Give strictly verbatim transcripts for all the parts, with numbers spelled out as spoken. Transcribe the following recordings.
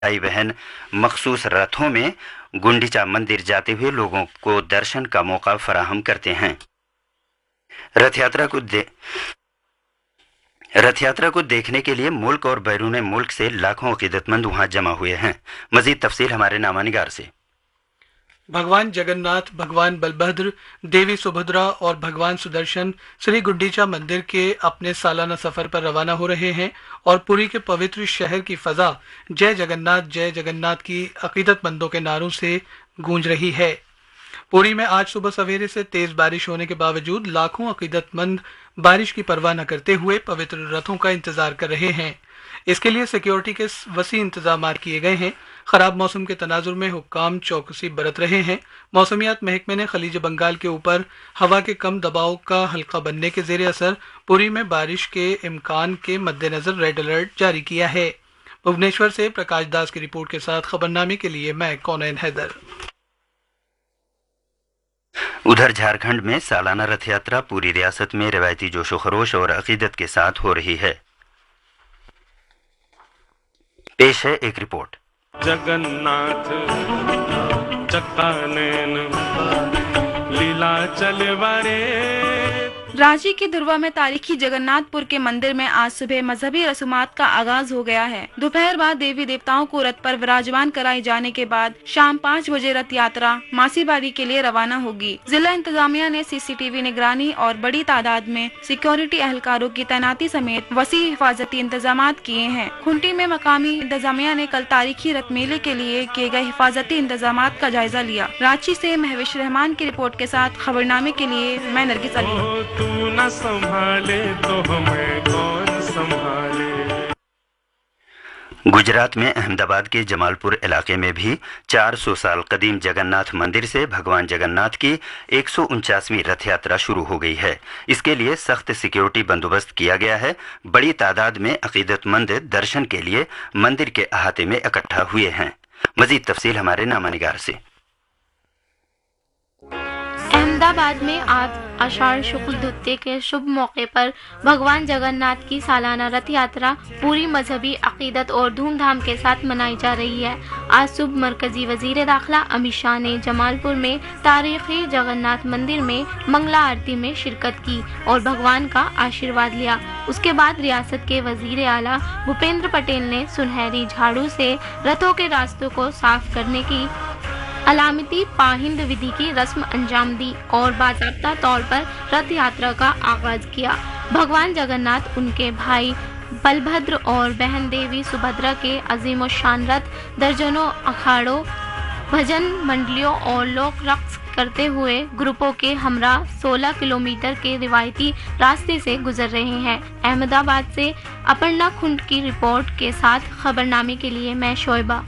भाई बहन मखसूस रथों में गुंडीचा मंदिर जाते हुए लोगों को दर्शन का मौका फराहम करते हैं। रथ यात्रा को दे रथ यात्रा को देखने के लिए मुल्क और बैरून मुल्क से लाखों अकीदतमंद वहां जमा हुए हैं। मजीद तफसील हमारे नामानिगार से। भगवान जगन्नाथ, भगवान बलभद्र, देवी सुभद्रा और भगवान सुदर्शन श्री गुंडीचा मंदिर के अपने सालाना सफर पर रवाना हो रहे हैं और पुरी के पवित्र शहर की फजा जय जगन्नाथ जय जगन्नाथ की अकीदतमंदों के नारों से गूंज रही है। पुरी में आज सुबह सवेरे से तेज बारिश होने के बावजूद लाखों अकीदतमंद बारिश की परवाह न करते हुए पवित्र रथों का इंतजार कर रहे हैं। इसके लिए सिक्योरिटी के वसी इंतजाम किए गए हैं। खराब मौसम के तनाजुर में हुक्काम चौकसी बरत रहे हैं। मौसमियात महकमे ने खलीज बंगाल के ऊपर हवा के कम दबाव का हल्का बनने के जेर असर पुरी में बारिश के इम्कान के मद्देनजर रेड अलर्ट जारी किया है। भुवनेश्वर से प्रकाश दास की रिपोर्ट के साथ खबरनामे के लिए मैं कौनैन हैदर। उधर झारखंड में सालाना रथ यात्रा पूरी रियासत में रवायती जोशो खरोश और अकीदत के साथ हो रही है। पेश है एक रिपोर्ट। जगन्नाथ चक्कानैन लीला चलवारे। रांची के दुर्वा में तारीखी जगन्नाथपुर के मंदिर में आज सुबह मजहबी रसूमात का आगाज हो गया है। दोपहर बाद देवी देवताओं को रथ पर विराजमान कराए जाने के बाद शाम पाँच बजे रथ यात्रा मासीबारी के लिए रवाना होगी। जिला इंतजामिया ने सीसीटीवी निगरानी और बड़ी तादाद में सिक्योरिटी एहलकारों की तैनाती समेत वसी हिफाजती इंतजाम किए हैं। खुंटी में मकामी इंतजामिया ने कल तारीखी रथ मेले के लिए किए गए हिफाजती इंतजाम का जायजा लिया। रांची से महविश रहमान की रिपोर्ट के साथ खबरनामे के लिए मैं नरगिस अली। तू न संभाले तो हमें कौन संभाले। गुजरात में अहमदाबाद के जमालपुर इलाके में भी चार सौ साल कदीम जगन्नाथ मंदिर से भगवान जगन्नाथ की एक सौ उनचासवीं रथ यात्रा शुरू हो गई है। इसके लिए सख्त सिक्योरिटी बंदोबस्त किया गया है। बड़ी तादाद में अकीदतमंद दर्शन के लिए मंदिर के अहाते में इकट्ठा हुए हैं। मजीद तफसील हमारे नामानिगार से। अहमदाबाद में आज आषाढ़ शुक्ल द्वितीया के शुभ मौके पर भगवान जगन्नाथ की सालाना रथ यात्रा पूरी मजहबी अकीदत और धूमधाम के साथ मनाई जा रही है। आज सुबह मरकजी वजीर दाखिला अमित शाह ने जमालपुर में तारीखी जगन्नाथ मंदिर में मंगला आरती में शिरकत की और भगवान का आशीर्वाद लिया। उसके बाद रियासत के वजीर आला भूपेंद्र पटेल ने सुनहरी झाड़ू से रथों के रास्तों को साफ करने की अलामती पाहिंद विधि की रस्म अंजाम दी और बाकायदा तौर पर रथ यात्रा का आगाज किया। भगवान जगन्नाथ, उनके भाई बलभद्र और बहन देवी सुभद्रा के अजीम शान रथ दर्जनों अखाड़ों, भजन मंडलियों और लोक रक्स करते हुए ग्रुपों के हमरा सोलह किलोमीटर के रिवायती रास्ते से गुजर रहे हैं। अहमदाबाद से अपर्णा खुंड की रिपोर्ट के साथ खबरनामे के लिए मैं शोएबा।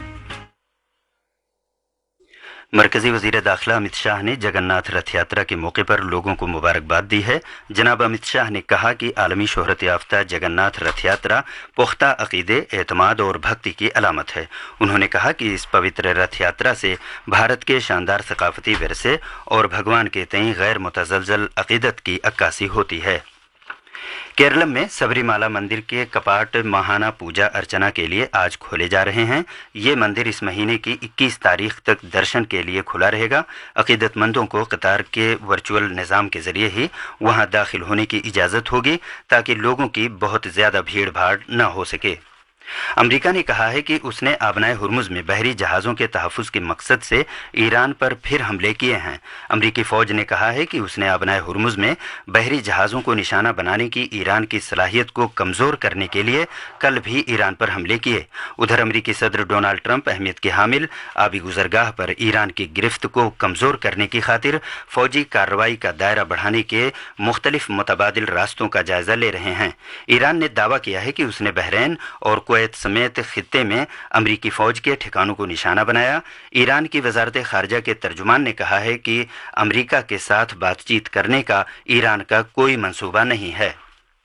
मरकजी वजीर दाखिला अमित शाह ने जगन्नाथ रथ यात्रा के मौके पर लोगों को मुबारकबाद दी है। जनाब अमित शाह ने कहा कि आलमी शोहरत याफ्ता जगन्नाथ रथ यात्रा पुख्ता अकीदे, एतमाद और भक्ति की अलामत है। उन्होंने कहा कि इस पवित्र रथ यात्रा से भारत के शानदार सकाफती विरसे और भगवान के तई गैर मुतज़लज़ल अकीदत की अक्कासी होती है। केरलम में सबरीमाला मंदिर के कपाट माहाना पूजा अर्चना के लिए आज खोले जा रहे हैं। ये मंदिर इस महीने की इक्कीस तारीख तक दर्शन के लिए खुला रहेगा। अकीदतमंदों को कतार के वर्चुअल निज़ाम के जरिए ही वहां दाखिल होने की इजाज़त होगी ताकि लोगों की बहुत ज़्यादा भीड़ भाड़ न हो सके। अमेरिका ने कहा है कि उसने आबनाए हुर्मुज में बहरी जहाज़ों के तहफ़्फ़ुज़ के मकसद से ईरान पर फिर हमले किए हैं। अमेरिकी फ़ौज ने कहा है कि उसने आबनाए हुर्मुज में बहरी जहाज़ों को निशाना बनाने की ईरान की सलाहियत को कमज़ोर करने के लिए कल भी ईरान पर हमले किए। उधर अमेरिकी सदर डोनाल्ड ट्रंप अहमियत के हामिल आबी गुज़रगाह पर ईरान की गिरफ्त को कमज़ोर करने की खातिर फ़ौजी कार्रवाई का दायरा बढ़ाने के मुख्तलिफ मुतबादिल रास्तों का जायज़ा ले रहे हैं। ईरान ने दावा किया है कि उसने बहरीन और कुवैत समेत खित्ते में अमरीकी फौज के ठिकानों को निशाना बनाया। ईरान की वजारत खारजा के तर्जुमान ने कहा है कि अमरीका के साथ बातचीत करने का ईरान का कोई मंसूबा नहीं है।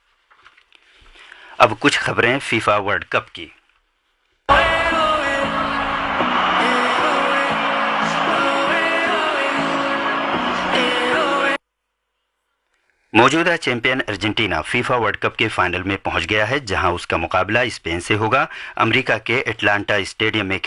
अब कुछ खबरें फीफा वर्ल्ड कप की। मौजूदा champion Argentina FIFA world cup के फाइनल में पहुंच गया है, जहां उसका मुकाबला स्पेन से होगा। अमेरिका के एटलांटा स्टेडियम में